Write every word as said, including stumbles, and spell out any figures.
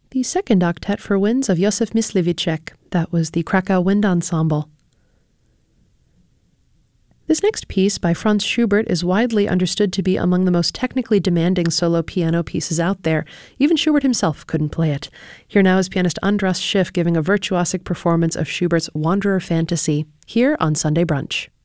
The second octet for winds of Józef Myslivicek. That was the Krakow Wind Ensemble. This next piece by Franz Schubert is widely understood to be among the most technically demanding solo piano pieces out there. Even Schubert himself couldn't play it. Here now is pianist Andras Schiff giving a virtuosic performance of Schubert's Wanderer Fantasy, here on Sunday Brunch.